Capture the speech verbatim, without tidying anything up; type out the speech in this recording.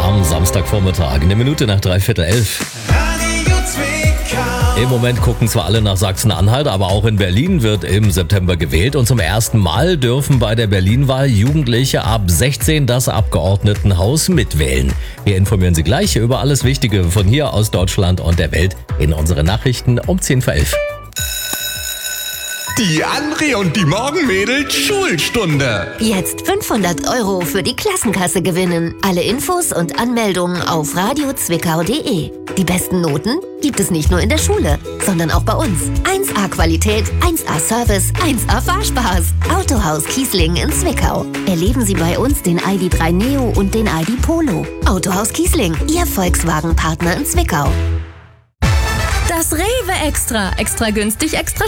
am Samstagvormittag. Eine Minute nach dreiviertel elf. Radio Zwickau. Im Moment gucken zwar alle nach Sachsen-Anhalt, aber auch in Berlin wird im September gewählt. Und zum ersten Mal dürfen bei der Berlin-Wahl Jugendliche ab sechzehn das Abgeordnetenhaus mitwählen. Wir informieren Sie gleich über alles Wichtige von hier aus Deutschland und der Welt in unseren Nachrichten um zehn vor elf. Die André und die Morgenmädels Schulstunde. Jetzt fünfhundert Euro für die Klassenkasse gewinnen. Alle Infos und Anmeldungen auf radio zwickau punkt de. Die besten Noten gibt es nicht nur in der Schule, sondern auch bei uns. eins A Qualität, eins A Service, eins A Fahrspaß. Autohaus Kiesling in Zwickau. Erleben Sie bei uns den I D drei Neo und den I D Polo. Autohaus Kiesling, Ihr Volkswagen-Partner in Zwickau. Das Rewe Extra. Extra günstig, extra